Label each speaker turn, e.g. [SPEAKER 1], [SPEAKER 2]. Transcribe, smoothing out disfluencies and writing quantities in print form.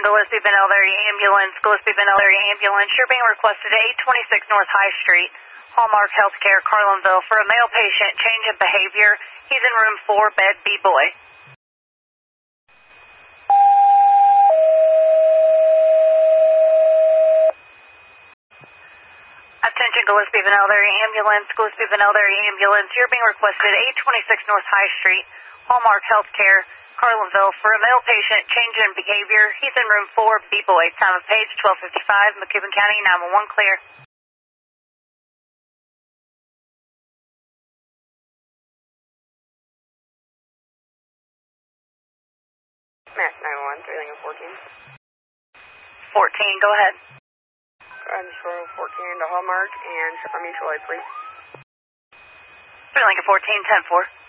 [SPEAKER 1] Gillespie Benel area ambulance. Gillespie Benel area ambulance. You're being requested at 826 North High Street, Hallmark Healthcare, Carlinville, for a male patient. Change of behavior. He's in room 4, bed B boy. Attention Gillespie Benel area ambulance. Gillespie Benel area ambulance. You're being requested at 826 North High Street, Hallmark Healthcare, Carlinville, for a male patient. Change in behavior. He's in room 4, B boy. Time of page 12:55. McCubbin County 911 clear.
[SPEAKER 2] Mass 911, 3 Lincoln 14.
[SPEAKER 1] 14, go ahead.
[SPEAKER 2] Control 14 to Hallmark and check on mutual aid, please.
[SPEAKER 1] 3 Lincoln 14, 10-4.